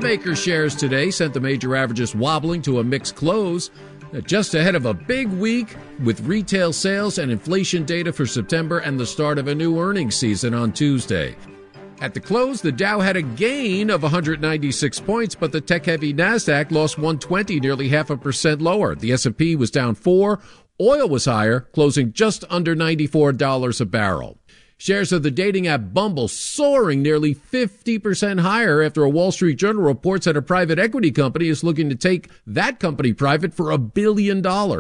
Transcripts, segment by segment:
maker shares today sent the major averages wobbling to a mixed close, just ahead of a big week with retail sales and inflation data for September and the start of a new earnings season on Tuesday. At the close, the Dow had a gain of 196 points, but the tech-heavy NASDAQ lost 120, nearly 0.5% lower. The S&P was down 4. Oil was higher, closing just under $94 a barrel. Shares of the dating app Bumble soaring nearly 50% higher after a Wall Street Journal reports that a private equity company is looking to take that company private for $1 billion.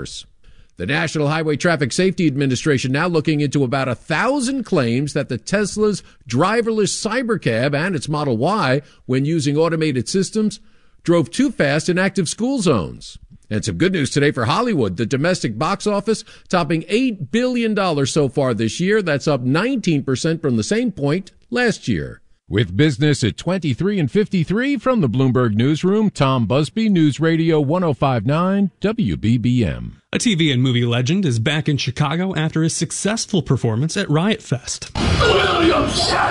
The National Highway Traffic Safety Administration now looking into about 1,000 claims that the Tesla's driverless Cybercab and its Model Y, when using automated systems, drove too fast in active school zones. And some good news today for Hollywood. The domestic box office topping $8 billion so far this year. That's up 19% from the same point last year. With business at 23 and 53 from the Bloomberg Newsroom, Tom Busby, News Radio 105.9 WBBM. A TV and movie legend is back in Chicago after his successful performance at Riot Fest. William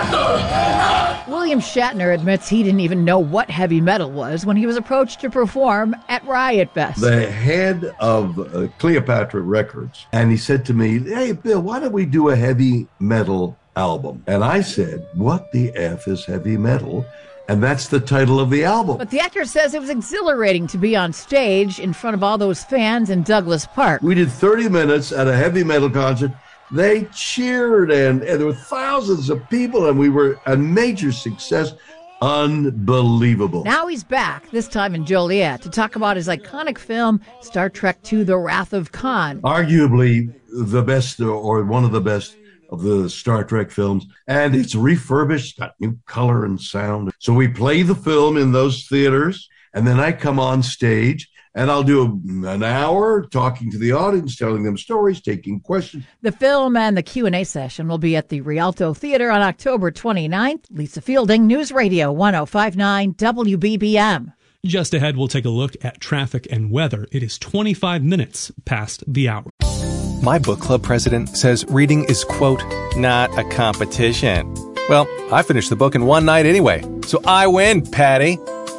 Shatner! William Shatner admits he didn't even know what heavy metal was when he was approached to perform at Riot Fest. The head of Cleopatra Records, and he said to me, "Hey, Bill, why don't we do a heavy metal album?" And I said, "What the F is heavy metal?" And that's the title of the album. But the actor says it was exhilarating to be on stage in front of all those fans in Douglas Park. We did 30 minutes at a heavy metal concert. They cheered, and there were thousands of people, and we were a major success. Unbelievable. Now he's back, this time in Joliet, to talk about his iconic film, Star Trek II, The Wrath of Khan. Arguably the best, or one of the best, of the Star Trek films, and it's refurbished, got new color and sound. So we play the film in those theaters, and then I come on stage, and I'll do an hour talking to the audience, telling them stories, taking questions. The film and the Q&A session will be at the Rialto Theater on October 29th. Lisa Fielding, News Radio 105.9 WBBM. Just ahead, we'll take a look at traffic and weather. It is 25 minutes past the hour. My book club president says reading is, quote, not a competition. Well, I finished the book in one night anyway, so I win, Patty.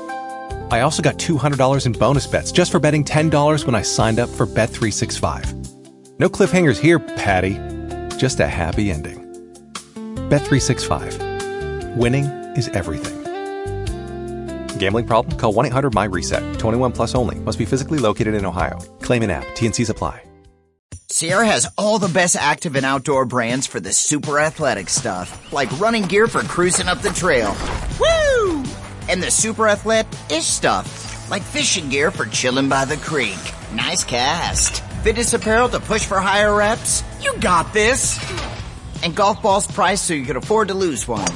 I also got $200 in bonus bets just for betting $10 when I signed up for Bet365. No cliffhangers here, Patty. Just a happy ending. Bet365. Winning is everything. Gambling problem? Call 1-800-MY-RESET. 21 plus only. Must be physically located in Ohio. Claim in app. T&Cs apply. Sierra has all the best active and outdoor brands for the super athletic stuff, like running gear for cruising up the trail. Woo! And the super athletic-ish stuff, like fishing gear for chilling by the creek. Nice cast. Fitness apparel to push for higher reps. You got this. And golf balls priced so you can afford to lose one.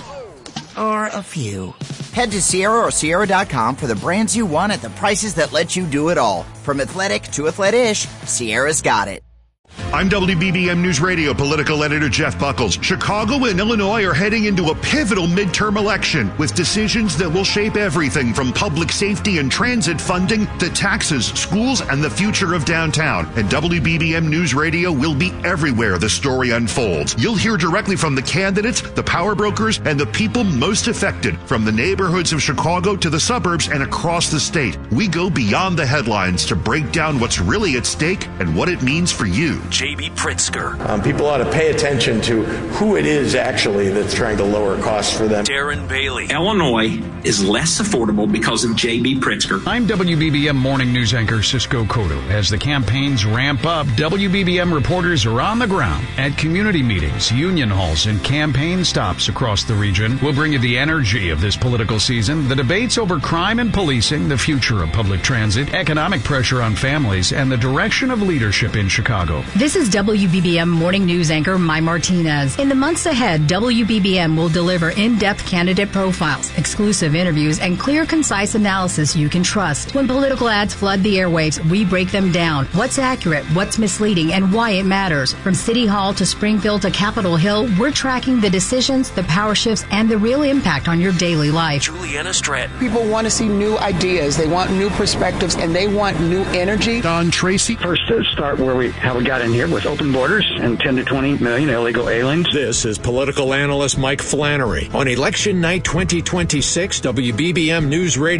Or a few. Head to Sierra or Sierra.com for the brands you want at the prices that let you do it all. From athletic to athletic-ish, Sierra's got it. I'm WBBM News Radio political editor Jeff Buckles. Chicago and Illinois are heading into a pivotal midterm election with decisions that will shape everything from public safety and transit funding to taxes, schools, and the future of downtown. And WBBM News Radio will be everywhere the story unfolds. You'll hear directly from the candidates, the power brokers, and the people most affected, from the neighborhoods of Chicago to the suburbs and across the state. We go beyond the headlines to break down what's really at stake and what it means for you. J.B. Pritzker. People ought to pay attention to who it is actually that's trying to lower costs for them. Darren Bailey. Illinois is less affordable because of J.B. Pritzker. I'm WBBM morning news anchor Cisco Cotto. As the campaigns ramp up, WBBM reporters are on the ground at community meetings, union halls, and campaign stops across the region. We'll bring you the energy of this political season, the debates over crime and policing, the future of public transit, economic pressure on families, and the direction of leadership in Chicago. This is WBBM morning news anchor Mai Martinez. In the months ahead, WBBM will deliver in-depth candidate profiles, exclusive interviews, and clear, concise analysis you can trust. When political ads flood the airwaves, we break them down. What's accurate, what's misleading, and why it matters. From City Hall to Springfield to Capitol Hill, we're tracking the decisions, the power shifts, and the real impact on your daily life. Juliana Stratton. People want to see new ideas. They want new perspectives, and they want new energy. Don Tracy. First, to start where we got in here with open borders and 10 to 20 million illegal aliens. This is political analyst Mike Flannery. On election night 2026, WBBM News Radio is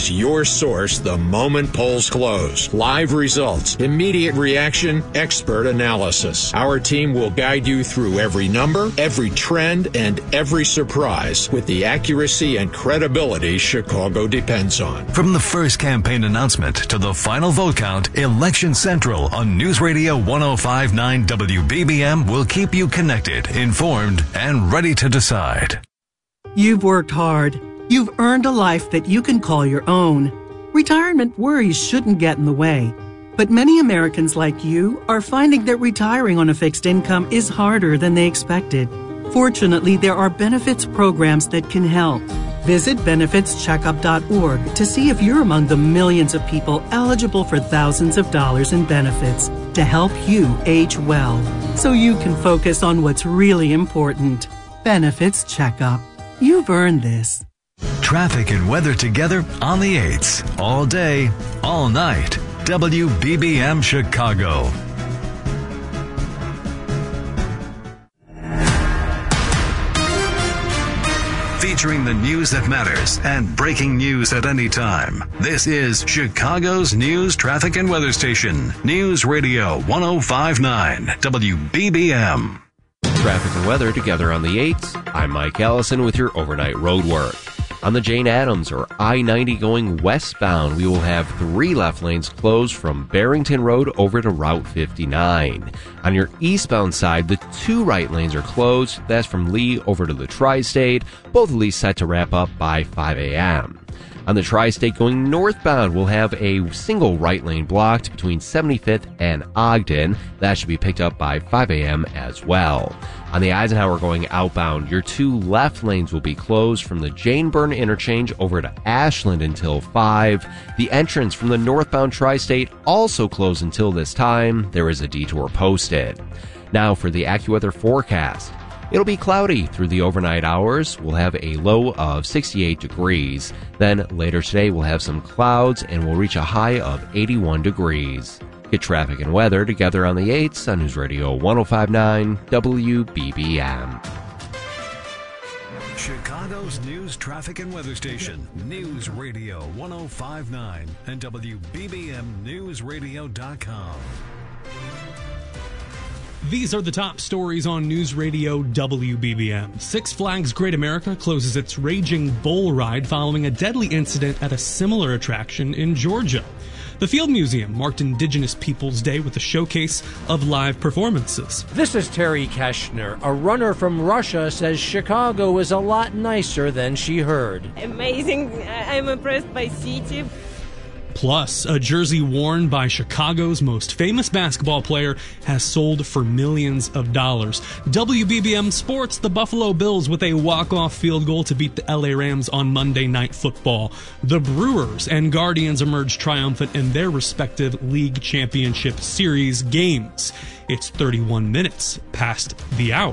is your source the moment polls close. Live results, immediate reaction, expert analysis. Our team will guide you through every number, every trend, and every surprise with the accuracy and credibility Chicago depends on. From the first campaign announcement to the final vote count, Election Central on News Radio 105.9 WBBM will keep you connected, informed, and ready to decide. You've worked hard. You've earned a life that you can call your own. Retirement worries shouldn't get in the way. But many Americans like you are finding that retiring on a fixed income is harder than they expected. Fortunately, there are benefits programs that can help. Visit benefitscheckup.org to see if you're among the millions of people eligible for thousands of dollars in benefits to help you age well, so you can focus on what's really important. Benefits Checkup. You've earned this. Traffic and weather together on the 8s. All day, all night. WBBM Chicago. Featuring the news that matters and breaking news at any time. This is Chicago's news, traffic, and weather station. News Radio 105.9 WBBM. Traffic and weather together on the 8s. I'm Mike Allison with your overnight road work. On the Jane Addams or I-90 going westbound, we will have 3 left lanes closed from Barrington Road over to Route 59. On your eastbound side, the 2 right lanes are closed. That's from Lee over to the Tri-State, both of these set to wrap up by 5 a.m. On the Tri-State going northbound, we'll have a single right lane blocked between 75th and Ogden. That should be picked up by 5 a.m. as well. On the Eisenhower going outbound, your 2 left lanes will be closed from the Jane Byrne interchange over to Ashland until 5. The entrance from the northbound Tri-State also closed until this time. There is a detour posted. Now for the AccuWeather forecast. It'll be cloudy through the overnight hours. We'll have a low of 68 degrees. Then later today, we'll have some clouds and we'll reach a high of 81 degrees. Get traffic and weather together on the 8s on News Radio 105.9 WBBM. Chicago's news, traffic, and weather station. News Radio 105.9 and WBBMNewsRadio.com. These are the top stories on News Radio WBBM. Six Flags Great America closes its Raging Bull ride following a deadly incident at a similar attraction in Georgia. The Field Museum marked Indigenous Peoples Day with a showcase of live performances. This is Terry Keshner. A runner from Russia says Chicago is a lot nicer than she heard. Amazing. I'm impressed by city. Plus, a jersey worn by Chicago's most famous basketball player has sold for millions of dollars. WBBM Sports, the Buffalo Bills with a walk-off field goal to beat the LA Rams on Monday Night Football. The Brewers and Guardians emerged triumphant in their respective league championship series games. It's 31 minutes past the hour.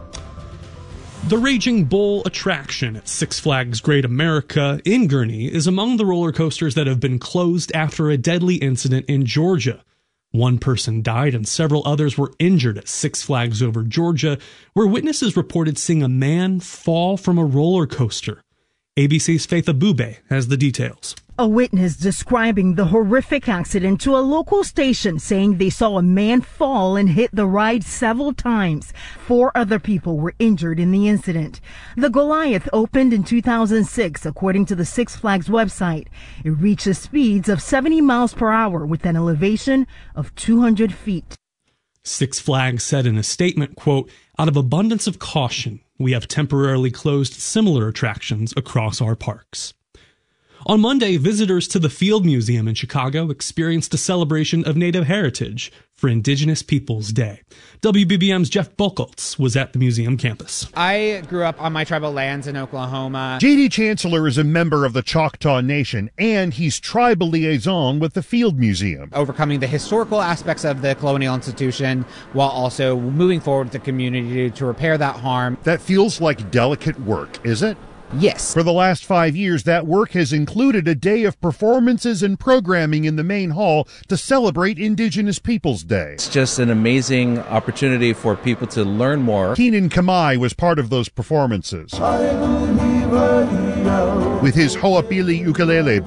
The Raging Bull attraction at Six Flags Great America in Gurnee is among the roller coasters that have been closed after a deadly incident in Georgia. One person died and several others were injured at Six Flags Over Georgia, where witnesses reported seeing a man fall from a roller coaster. ABC's Faith Abube has the details. A witness describing the horrific accident to a local station, saying they saw a man fall and hit the ride several times. 4 other people were injured in the incident. The Goliath opened in 2006, according to the Six Flags website. It reaches speeds of 70 miles per hour with an elevation of 200 feet. Six Flags said in a statement, quote, "Out of abundance of caution, we have temporarily closed similar attractions across our parks." On Monday, visitors to the Field Museum in Chicago experienced a celebration of Native heritage for Indigenous Peoples Day. WBBM's Jeff Buchholz was at the museum campus. I grew up on my tribal lands in Oklahoma. J.D. Chancellor is a member of the Choctaw Nation, and he's tribal liaison with the Field Museum. Overcoming the historical aspects of the colonial institution while also moving forward with the community to repair that harm. That feels like delicate work, is it? Yes. For the last 5 years, that work has included a day of performances and programming in the main hall to celebrate Indigenous Peoples Day. It's just an amazing opportunity for people to learn more. Keenan Kamai was part of those performances with his Ho'opili ukulele band.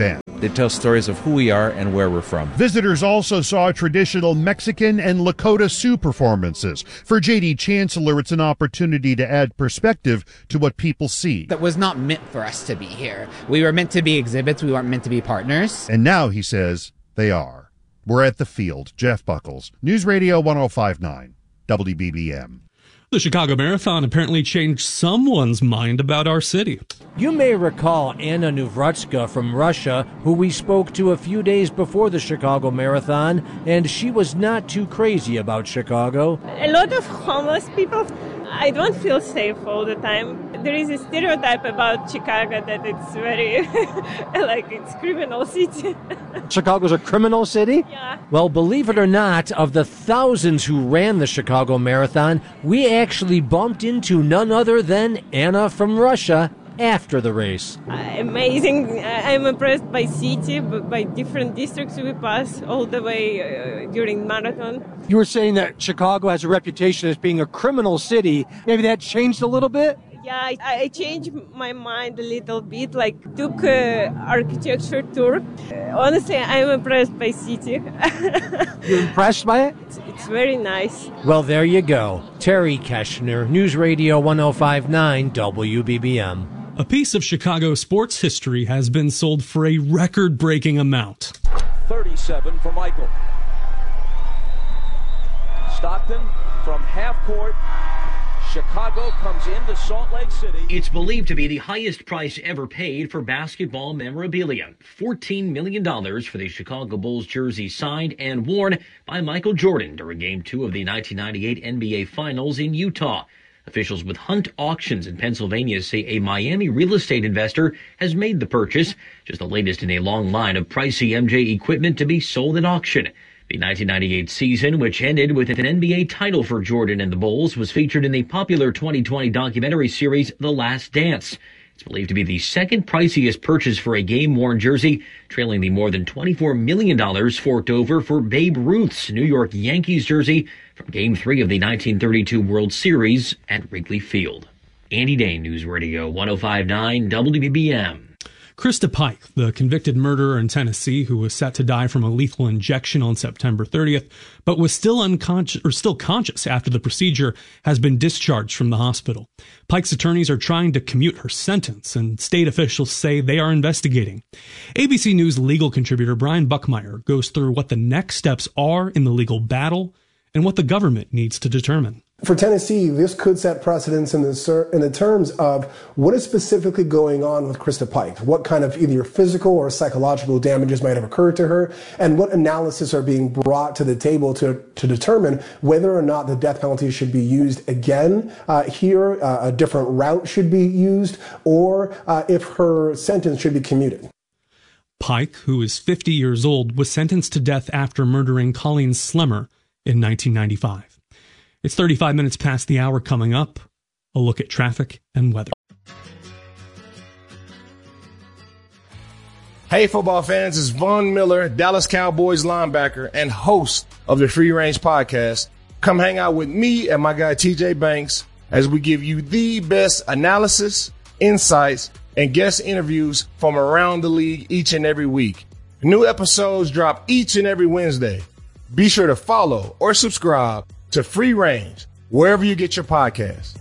They tell stories of who we are and where we're from. Visitors also saw traditional Mexican and Lakota Sioux performances. For J.D. Chancellor, it's an opportunity to add perspective to what people see. That was not meant for us to be here. We were meant to be exhibits. We weren't meant to be partners. And now, he says, they are. We're at the field. Jeff Buckles, News Radio 1059, WBBM. The Chicago Marathon apparently changed someone's mind about our city. You may recall Anna Nuvrutska from Russia, who we spoke to a few days before the Chicago Marathon, and she was not too crazy about Chicago. A lot of homeless people. I don't feel safe all the time. There is a stereotype about Chicago that it's very, like it's criminal city. Chicago's a criminal city? Yeah. Well, believe it or not, of the thousands who ran the Chicago Marathon, we actually bumped into none other than Anna from Russia after the race. Amazing. I'm impressed by city, by different districts we pass all the way during marathon. You were saying that Chicago has a reputation as being a criminal city. Maybe that changed a little bit? Yeah, I changed my mind a little bit, like took architecture tour. Honestly, I'm impressed by city. You're impressed by it? It's very nice. Well, there you go. Terry Keshner, News Radio 1059 WBBM. A piece of Chicago sports history has been sold for a record-breaking amount. 37 for Michael. Stockton from half court. Chicago comes into Salt Lake City. It's believed to be the highest price ever paid for basketball memorabilia. $14 million for the Chicago Bulls jersey signed and worn by Michael Jordan during Game 2 of the 1998 NBA Finals in Utah. Officials with Hunt Auctions in Pennsylvania say a Miami real estate investor has made the purchase, just the latest in a long line of pricey MJ equipment to be sold at auction. The 1998 season, which ended with an NBA title for Jordan and the Bulls, was featured in the popular 2020 documentary series The Last Dance. It's believed to be the second priciest purchase for a game-worn jersey, trailing the more than $24 million forked over for Babe Ruth's New York Yankees jersey from Game 3 of the 1932 World Series at Wrigley Field. Andy Dane, News Radio 1059 WBBM. Krista Pike, the convicted murderer in Tennessee who was set to die from a lethal injection on September 30th, but was still conscious after the procedure, has been discharged from the hospital. Pike's attorneys are trying to commute her sentence, and state officials say they are investigating. ABC News legal contributor Brian Buckmeyer goes through what the next steps are in the legal battle and what the government needs to determine. For Tennessee, this could set precedents in the terms of what is specifically going on with Krista Pike, what kind of either physical or psychological damages might have occurred to her, and what analysis are being brought to the table to determine whether or not the death penalty should be used again here, a different route should be used, or if her sentence should be commuted. Pike, who is 50 years old, was sentenced to death after murdering Colleen Slemmer in 1995. It's 35 minutes past the hour. Coming up, a look at traffic and weather. Hey, football fans, it's Von Miller, Dallas Cowboys linebacker and host of the Free Range Podcast. Come hang out with me and my guy TJ Banks as we give you the best analysis, insights, and guest interviews from around the league each and every week. New episodes drop each and every Wednesday. Be sure to follow or subscribe to Free Range, wherever you get your podcasts.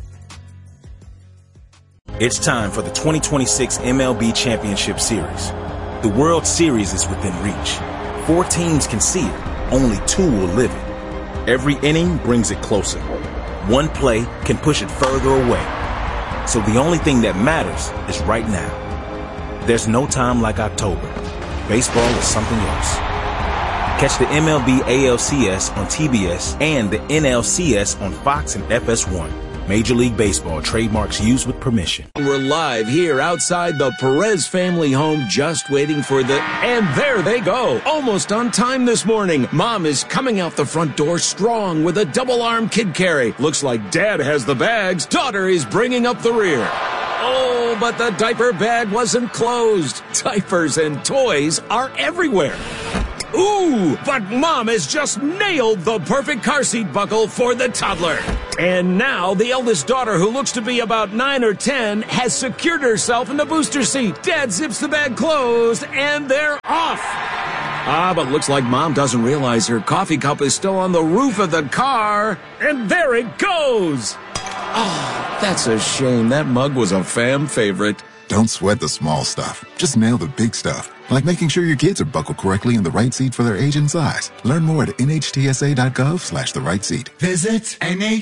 It's time for the 2026 MLB Championship Series. The World Series is within reach. 4 teams can see it. Only 2 will live it. Every inning brings it closer. One play can push it further away. So the only thing that matters is right now. There's no time like October. Baseball is something else. Catch the MLB ALCS on TBS and the NLCS on Fox and FS1. Major League Baseball trademarks used with permission. We're live here outside the Perez family home, just waiting for and there they go. Almost on time this morning. Mom is coming out the front door strong with a double-arm kid carry. Looks like Dad has the bags. Daughter is bringing up the rear. Oh, but the diaper bag wasn't closed. Diapers and toys are everywhere. Ooh, but Mom has just nailed the perfect car seat buckle for the toddler. And now the eldest daughter, who looks to be about 9 or 10, has secured herself in the booster seat. Dad zips the bag closed, and they're off. But looks like Mom doesn't realize her coffee cup is still on the roof of the car. And there it goes. Oh, that's a shame. That mug was a fam favorite. Don't sweat the small stuff. Just nail the big stuff. Like making sure your kids are buckled correctly in the right seat for their age and size. Learn more at nhtsa.gov/the right seat. Visit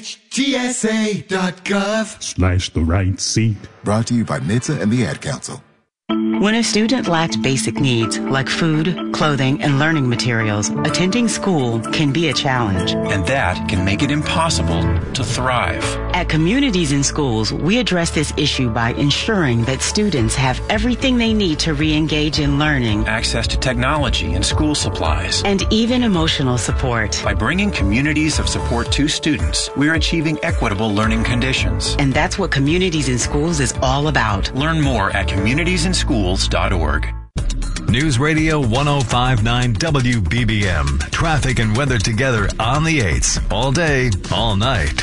nhtsa.gov/the right seat. Brought to you by NHTSA and the Ad Council. When a student lacks basic needs like food, clothing, and learning materials, attending school can be a challenge. And that can make it impossible to thrive. At Communities in Schools, we address this issue by ensuring that students have everything they need to re-engage in learning, access to technology and school supplies, and even emotional support. By bringing communities of support to students, we're achieving equitable learning conditions. And that's what Communities in Schools is all about. Learn more at communitiesinschools.org. News Radio 105.9 WBBM. Traffic and weather together on the 8s. All day, all night.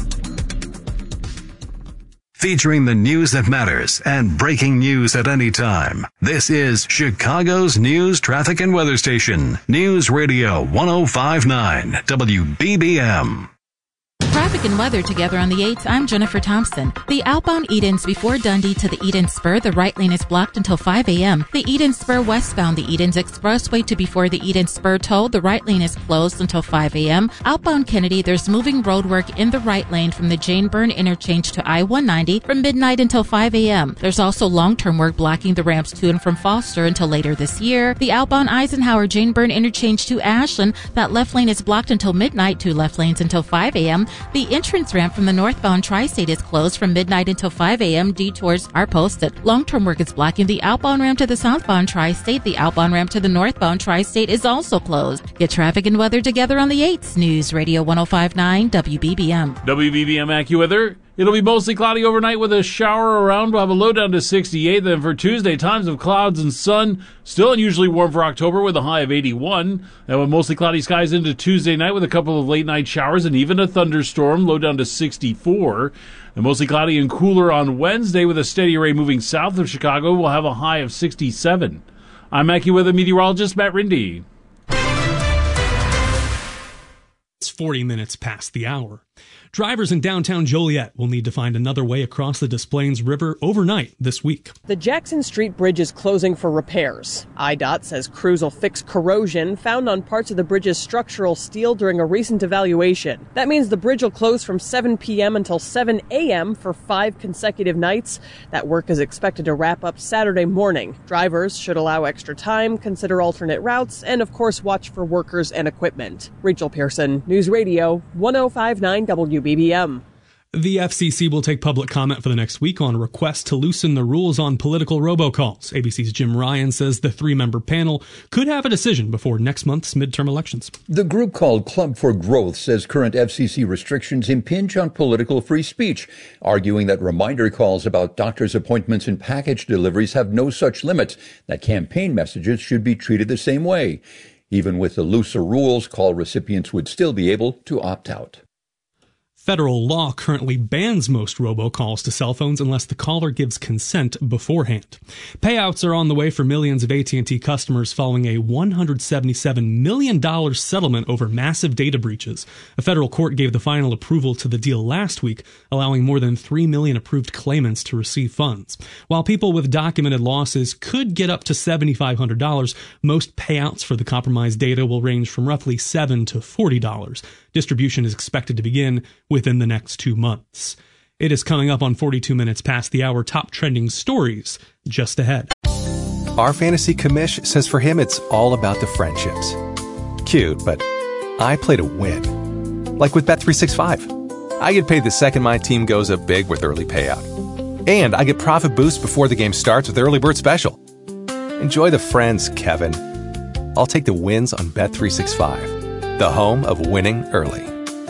Featuring the news that matters and breaking news at any time. This is Chicago's news, traffic, and weather station. News Radio 105.9 WBBM. Traffic and weather together on the 8s. I'm Jennifer Thompson. The outbound Edens before Dundee to the Eden Spur, the right lane is blocked until 5 a.m. The Eden Spur westbound the Edens Expressway to before the Eden Spur toll, the right lane is closed until 5 a.m. Outbound Kennedy, there's moving road work in the right lane from the Jane Byrne interchange to I-190 from midnight until 5 a.m. There's also long-term work blocking the ramps to and from Foster until later this year. The outbound Eisenhower Jane Byrne interchange to Ashland, that left lane is blocked until midnight, 2 left lanes until 5 a.m. The entrance ramp from the northbound Tri-State is closed from midnight until 5 a.m. Detours are posted. Long-term work is blocking the outbound ramp to the southbound Tri-State. The outbound ramp to the northbound Tri-State is also closed. Get traffic and weather together on the 8s. News Radio 105.9 WBBM. WBBM AccuWeather. It'll be mostly cloudy overnight with a shower around. We'll have a low down to 68. Then for Tuesday, times of clouds and sun. Still unusually warm for October with a high of 81. Then with mostly cloudy skies into Tuesday night with a couple of late night showers and even a thunderstorm. Low down to 64. And mostly cloudy and cooler on Wednesday with a steady array moving south of Chicago. We'll have a high of 67. I'm AccuWeather meteorologist Matt Rindy. It's 40 minutes past the hour. Drivers in downtown Joliet will need to find another way across the Des Plaines River overnight this week. The Jackson Street Bridge is closing for repairs. IDOT says crews will fix corrosion found on parts of the bridge's structural steel during a recent evaluation. That means the bridge will close from 7 p.m. until 7 a.m. for 5 consecutive nights. That work is expected to wrap up Saturday morning. Drivers should allow extra time, consider alternate routes, and of course watch for workers and equipment. Rachel Pearson, News Radio 105.9 WBBM. The FCC will take public comment for the next week on a request to loosen the rules on political robocalls. ABC's Jim Ryan says the 3-member panel could have a decision before next month's midterm elections. The group called Club for Growth says current FCC restrictions impinge on political free speech, arguing that reminder calls about doctor's appointments and package deliveries have no such limits, that campaign messages should be treated the same way. Even with the looser rules, call recipients would still be able to opt out. Federal law currently bans most robocalls to cell phones unless the caller gives consent beforehand. Payouts are on the way for millions of AT&T customers following a $177 million settlement over massive data breaches. A federal court gave the final approval to the deal last week, allowing more than 3 million approved claimants to receive funds. While people with documented losses could get up to $7,500, most payouts for the compromised data will range from roughly $7 to $40. Distribution is expected to begin within the next 2 months. It is coming up on 42 minutes past the hour. Top trending stories just ahead. Our fantasy commish says for him it's all about the friendships. Cute, but I play to win. Like with Bet365. I get paid the second my team goes up big with early payout. And I get profit boost before the game starts with Early Bird Special. Enjoy the friends, Kevin. I'll take the wins on Bet365. The home of winning early.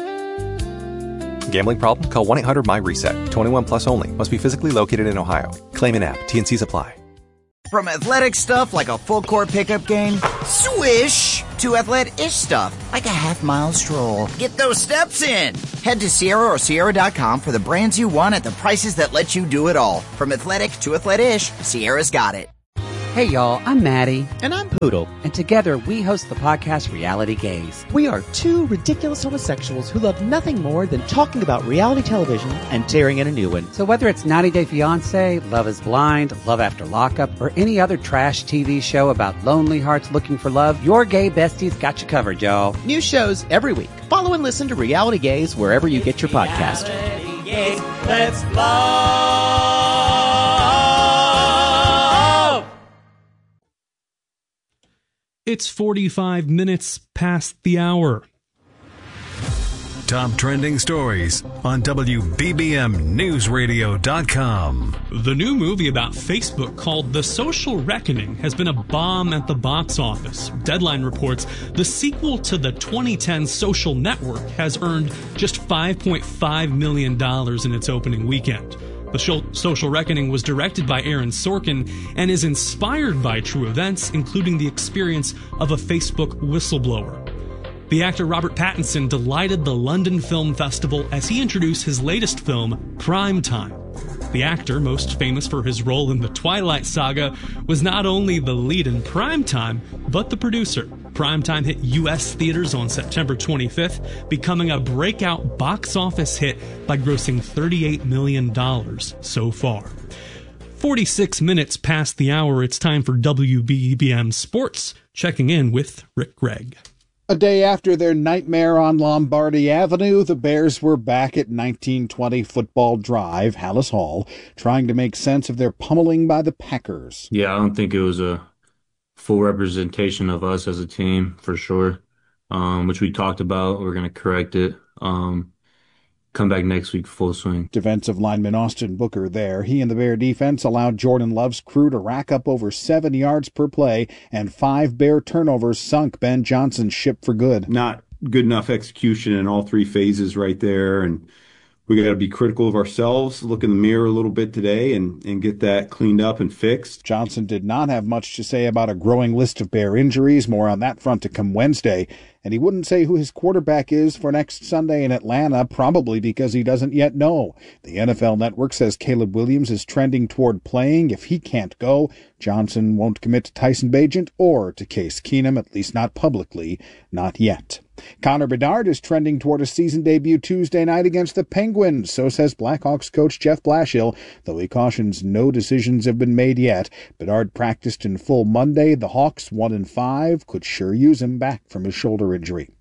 Gambling problem? Call 1-800-MY-RESET. 21 plus only. Must be physically located in Ohio. Claim in app. T&Cs apply. From athletic stuff like a full-court pickup game, swish, to athletic-ish stuff like a half-mile stroll. Get those steps in. Head to Sierra or Sierra.com for the brands you want at the prices that let you do it all. From athletic to athletic-ish, Sierra's got it. Hey y'all, I'm Maddie. And I'm Poodle. And together we host the podcast Reality Gaze. We are two ridiculous homosexuals who love nothing more than talking about reality television and tearing in a new one. So whether it's 90 Day Fiancé, Love is Blind, Love After Lockup, or any other trash TV show about lonely hearts looking for love, your gay besties got you covered, y'all. New shows every week. Follow and listen to Reality Gaze wherever you get your podcast. Reality Gaze, let's love! It's 45 minutes past the hour. Top trending stories on WBBMNewsRadio.com. The new movie about Facebook called The Social Reckoning has been a bomb at the box office. Deadline reports the sequel to the 2010 Social Network has earned just $5.5 million in its opening weekend. The Social Reckoning was directed by Aaron Sorkin and is inspired by true events, including the experience of a Facebook whistleblower. The actor Robert Pattinson delighted the London Film Festival as he introduced his latest film, Prime Time. The actor, most famous for his role in the Twilight Saga, was not only the lead in Prime Time, but the producer. Prime Time hit U.S. theaters on September 25th, becoming a breakout box office hit by grossing $38 million so far. 46 minutes past the hour, it's time for WBBM Sports, checking in with Rick Gregg. A day after their nightmare on Lombardi Avenue, the Bears were back at 1920 Football Drive, Hallis Hall, trying to make sense of their pummeling by the Packers. Yeah, I don't think it was a full representation of us as a team, for sure, which we talked about. We're going to correct it. Come back next week full swing. Defensive lineman Austin Booker there. He and the Bear defense allowed Jordan Love's crew to rack up over 7 yards per play, and 5 Bear turnovers sunk Ben Johnson's ship for good. Not good enough execution in all 3 phases right there, and we got to be critical of ourselves, look in the mirror a little bit today and get that cleaned up and fixed. Johnson did not have much to say about a growing list of Bear injuries. More on that front to come Wednesday. And he wouldn't say who his quarterback is for next Sunday in Atlanta, probably because he doesn't yet know. The NFL Network says Caleb Williams is trending toward playing. If he can't go, Johnson won't commit to Tyson Bagent or to Case Keenum, at least not publicly, not yet. Connor Bedard is trending toward a season debut Tuesday night against the Penguins, so says Blackhawks coach Jeff Blashill, though he cautions no decisions have been made yet. Bedard practiced in full Monday. The Hawks, 1-5, could sure use him back from his shoulder injury.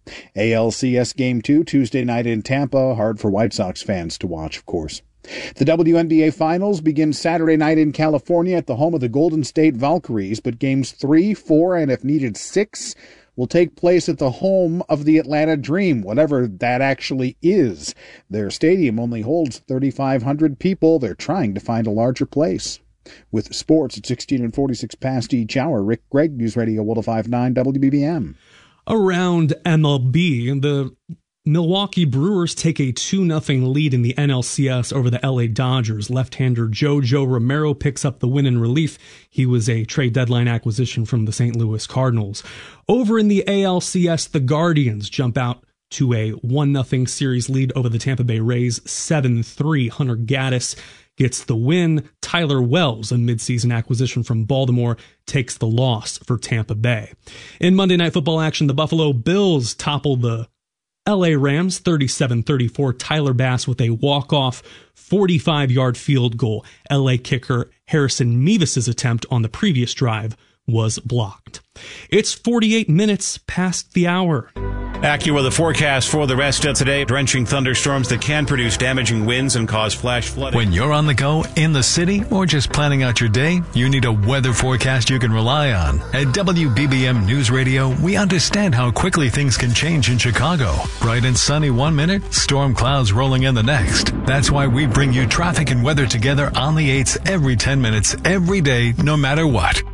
ALCS Game 2, Tuesday night in Tampa, hard for White Sox fans to watch, of course. The WNBA Finals begin Saturday night in California at the home of the Golden State Valkyries, but Games 3, 4, and if needed 6 will take place at the home of the Atlanta Dream, whatever that actually is. Their stadium only holds 3,500 people. They're trying to find a larger place. With sports at 16 and 46 past each hour, Rick Gregg, News Radio 105.9 WBBM. Around MLB, the Milwaukee Brewers take a 2-0 lead in the NLCS over the LA Dodgers. Left-hander Jojo Romero picks up the win in relief. He was a trade deadline acquisition from the St. Louis Cardinals. Over in the ALCS, the Guardians jump out to a 1-0 series lead over the Tampa Bay Rays, 7-3. Hunter Gaddis gets the win. Tyler Wells, a midseason acquisition from Baltimore, takes the loss for Tampa Bay. In Monday Night Football action, the Buffalo Bills topple the LA Rams 37-34. Tyler Bass with a walk-off 45-yard field goal. LA kicker Harrison Mevis' attempt on the previous drive was blocked. It's 48 minutes past the hour. AccuWeather forecast for the rest of today. Drenching thunderstorms that can produce damaging winds and cause flash flooding. When you're on the go, in the city, or just planning out your day, you need a weather forecast you can rely on. At WBBM News Radio, we understand how quickly things can change in Chicago. Bright and sunny 1 minute, storm clouds rolling in the next. That's why we bring you traffic and weather together on the 8s every 10 minutes, every day, no matter what.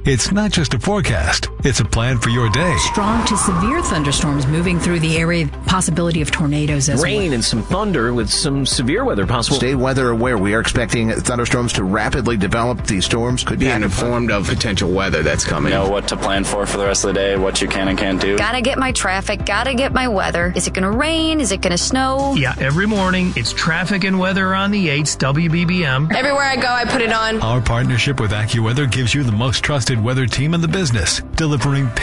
It's not just a forecast, it's a plan for your day. Strong to severe thunderstorms moving through the area, possibility of tornadoes as well. Rain and some thunder with some severe weather possible. Stay weather aware. We are expecting thunderstorms to rapidly develop. These storms could be informed of potential weather that's coming. Know what to plan for the rest of the day, what you can and can't do. Gotta get my traffic, gotta get my weather. Is it gonna rain? Is it gonna snow? Yeah, every morning it's traffic and weather on the 8s, WBBM. Everywhere I go, I put it on. Our partnership with AccuWeather gives you the most trusted weather team in the business, delivering